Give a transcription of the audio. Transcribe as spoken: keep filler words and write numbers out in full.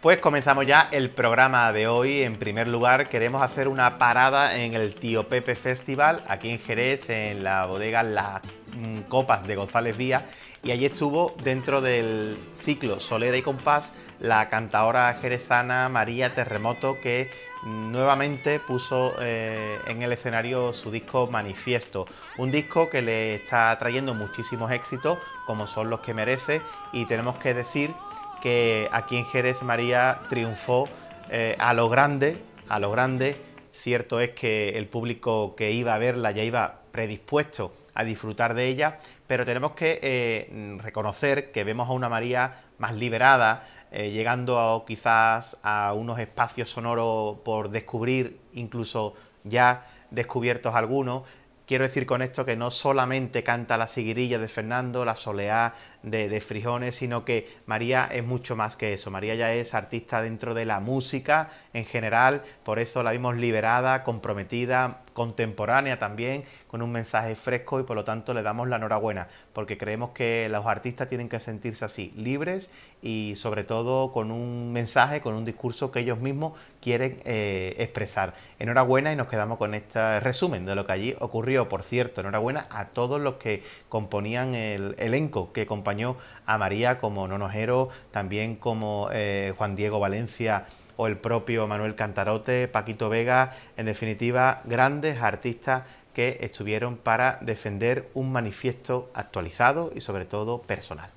Pues comenzamos ya el programa de hoy. En primer lugar, queremos hacer una parada en el Tío Pepe Festival, aquí en Jerez, en la bodega Las Copas de González Díaz. Y allí estuvo, dentro del ciclo Solera y Compás, la cantaora jerezana María Terremoto, que nuevamente puso eh, en el escenario su disco Manifiesto, un disco que le está trayendo muchísimos éxitos, como son los que merece, y tenemos que decir que aquí en Jerez María triunfó eh, a lo grande, a lo grande. Cierto es que el público que iba a verla ya iba predispuesto a disfrutar de ella, pero tenemos que eh, reconocer que vemos a una María más liberada, eh, llegando a, quizás a unos espacios sonoros por descubrir, incluso ya descubiertos algunos. Quiero decir con esto que no solamente canta la Siguirilla de Fernando, la Soleá de, de Frijones, sino que María es mucho más que eso. María ya es artista dentro de la música en general, por eso la vimos liberada, comprometida, contemporánea también, con un mensaje fresco, y por lo tanto le damos la enhorabuena, porque creemos que los artistas tienen que sentirse así, libres y sobre todo con un mensaje, con un discurso que ellos mismos quieren eh, expresar. Enhorabuena, y nos quedamos con este resumen de lo que allí ocurrió. Por cierto, enhorabuena a todos los que componían el elenco que acompañó a María, como Nono Jero, también como eh, Juan Diego Valencia o el propio Manuel Cantarote, Paquito Vega, en definitiva, grandes artistas que estuvieron para defender un manifiesto actualizado y sobre todo personal.